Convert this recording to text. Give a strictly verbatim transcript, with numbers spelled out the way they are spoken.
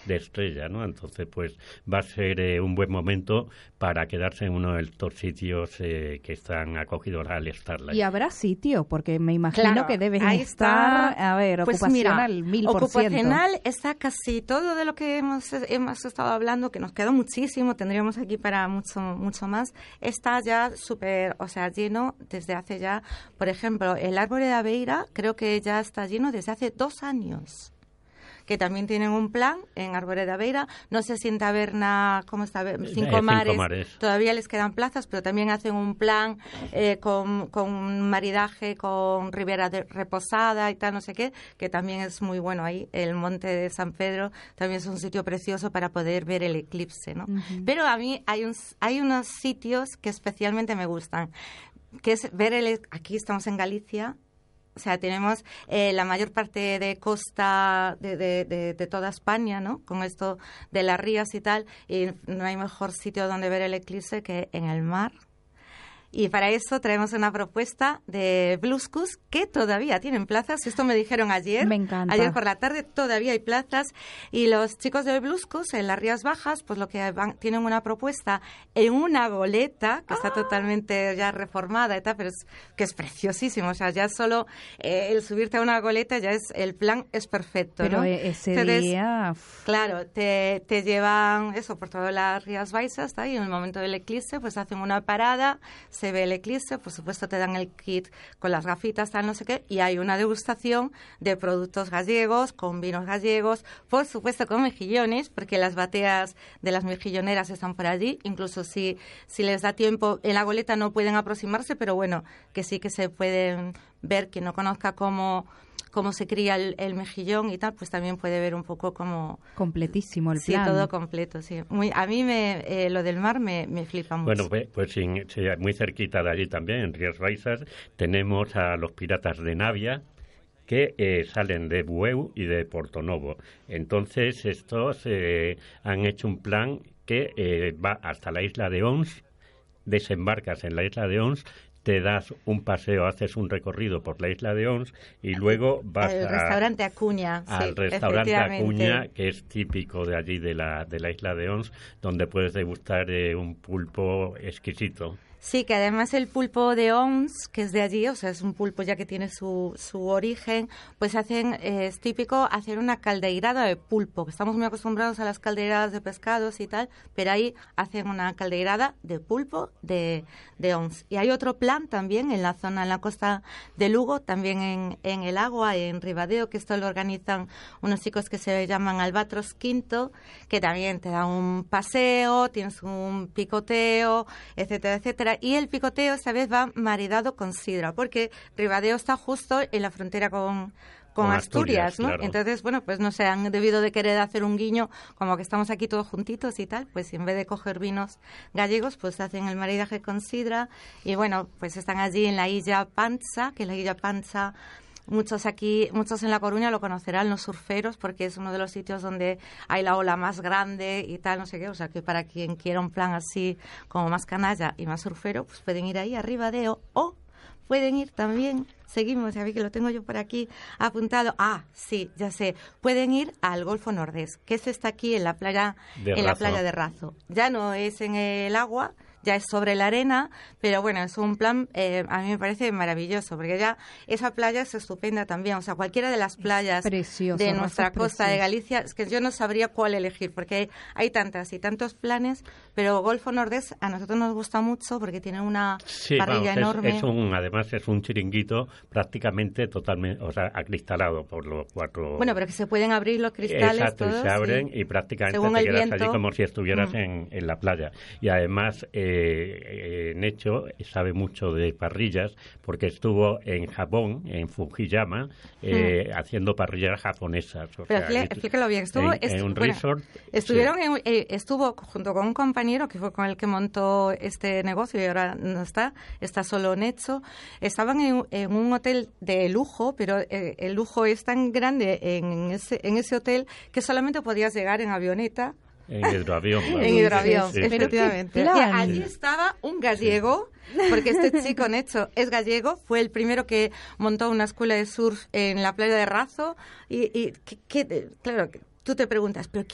de estrella, ¿no? Entonces, pues va a ser eh, un buen momento para quedarse en uno de estos sitios eh, que están acogidos al Starlight. ¿Y habrá sitio? Porque me imagino Claro, que deben ahí estar, está, a ver, pues ocupacional, mira, mil por ciento. Ocupacional está casi todo de lo que hemos, hemos estado hablando, que nos quedó muchísimo, tendríamos aquí para mucho mucho más, está ya súper, o sea, lleno desde hace ya, por ejemplo, el árbol de Aveira creo que ya está lleno desde hace dos años. Que también tienen un plan en Árbore de Aveira. No sé si en Taberna, ¿cómo está? Cinco, eh, Mares, Cinco Mares, todavía les quedan plazas, pero también hacen un plan eh, con, con maridaje con Ribera de Reposada y tal, no sé qué, que también es muy bueno ahí. El Monte de San Pedro también es un sitio precioso para poder ver el eclipse, ¿no? Uh-huh. Pero a mí hay, un, hay unos sitios que especialmente me gustan, que es ver el... Aquí estamos en Galicia. O sea, tenemos eh, la mayor parte de costa de, de, de, de toda España, ¿no? Con esto de las rías y tal, y no hay mejor sitio donde ver el eclipse que en el mar. Y para eso traemos una propuesta de Bluscus que todavía tienen plazas. Esto me dijeron ayer. Me encanta. Ayer por la tarde todavía hay plazas. Y los chicos de Bluscus en las Rías Bajas, pues lo que van, tienen una propuesta en una goleta que ah. está totalmente ya reformada y tal, pero es, que es preciosísimo. O sea, ya solo eh, el subirte a una goleta ya es, el plan es perfecto, pero ¿no? ese Entonces, día... Claro, te, te llevan eso por todas las Rías Baixas, ¿tá? Y en el momento del eclipse, pues hacen una parada, se ve el eclipse, por supuesto te dan el kit con las gafitas, tal, no sé qué, y hay una degustación de productos gallegos, con vinos gallegos, por supuesto con mejillones, porque las bateas de las mejilloneras están por allí, incluso si, si les da tiempo, en la goleta no pueden aproximarse, pero bueno, que sí que se pueden ver, quien no conozca cómo... cómo se cría el, el mejillón y tal, pues también puede ver un poco cómo... Completísimo el sí, plan. Sí, todo completo, sí. Muy, a mí me, eh, lo del mar me, me flipa mucho. Bueno, pues sí, muy cerquita de allí también, en Rías Baixas, tenemos a los piratas de Navia, que eh, salen de Bueu y de Portonovo. Entonces, estos eh, han hecho un plan que eh, va hasta la isla de Ons, desembarcas en la isla de Ons, te das un paseo, haces un recorrido por la isla de Ons y luego vas al a, restaurante Acuña, al sí, restaurante Acuña, que es típico de allí de la de la isla de Ons, donde puedes degustar eh, un pulpo exquisito. Sí, que además el pulpo de Ons, que es de allí, o sea, es un pulpo ya que tiene su, su origen, pues hacen, eh, es típico hacer una caldeirada de pulpo, que estamos muy acostumbrados a las caldeiradas de pescados y tal, pero ahí hacen una caldeirada de pulpo de, de Ons. Y hay otro plan también en la zona, en la costa de Lugo, también en, en el agua, en Ribadeo, que esto lo organizan unos chicos que se llaman Albatros Quinto, que también te dan un paseo, tienes un picoteo, etcétera, etcétera. Y el picoteo esta vez va maridado con sidra, porque Ribadeo está justo en la frontera con, con, con Asturias, Asturias, ¿no? Claro. Entonces, bueno, pues no sé, han debido de querer hacer un guiño, como que estamos aquí todos juntitos y tal, pues en vez de coger vinos gallegos, pues hacen el maridaje con sidra. Y bueno, pues están allí en la Illa Panza, que la Illa Panza... Muchos aquí, muchos en La Coruña lo conocerán, los surferos, porque es uno de los sitios donde hay la ola más grande y tal, no sé qué. O sea, que para quien quiera un plan así como más canalla y más surfero, pues pueden ir ahí a Ribadeo o pueden ir también, seguimos, ya vi que lo tengo yo por aquí apuntado. Ah, sí, ya sé, pueden ir al Golfo Nordés, que ese está aquí en la playa de en Razo. la playa de Razo. Ya no es en el agua, ya es sobre la arena, pero bueno, es un plan, eh, a mí me parece maravilloso, porque ya esa playa es estupenda también, o sea, cualquiera de las playas precioso, de nuestra costa precioso. de Galicia, es que yo no sabría cuál elegir, porque hay, hay tantas y tantos planes, pero Golfo Nordés a nosotros nos gusta mucho porque tiene una sí, parrilla vamos, enorme. Es, es un, además es un chiringuito prácticamente totalmente, o sea, acristalado por los cuatro... Bueno, pero que se pueden abrir los cristales. Exacto, todos, y se abren sí. y prácticamente Según te el quedas viento. allí como si estuvieras mm. en, en la playa. Y además... Eh, Necho sabe mucho de parrillas porque estuvo en Japón, en Fujiyama, eh, mm. haciendo parrillas japonesas. O Pero sea, explícalo bien. Estuvo, en, estu- en un bueno, resort. Estuvieron sí. en, eh, estuvo junto con un compañero que fue con el que montó este negocio y ahora no está, está solo Necho. Estaban en, en un hotel de lujo, pero eh, el lujo es tan grande en ese, en ese hotel que solamente podías llegar en avioneta. En hidroavión. Claro. En hidroavión, sí, sí, efectivamente. Sí. Y allí estaba un gallego, porque este chico Necho es gallego, fue el primero que montó una escuela de surf en la playa de Razo y, y que, que, claro, tú te preguntas, ¿pero